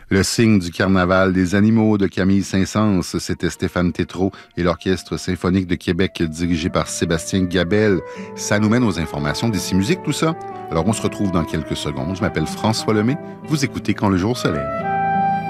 Le signe du carnaval des animaux de Camille Saint-Saëns, c'était Stéphane Tétrault et l'Orchestre symphonique de Québec dirigé par Sébastien Gabel. Ça nous mène aux informations d'ici musique, tout ça. Alors on se retrouve dans quelques secondes. Je m'appelle François Lemay. Vous écoutez Quand le jour se lève.